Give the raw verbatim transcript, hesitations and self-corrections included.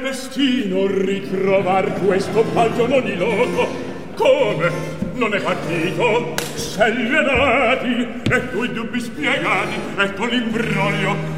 destino ritrovar questo palto in ogni loco. Come? Non è partito? S'è allenati, e tu i dubbi spiegati, ecco l'imbroglio.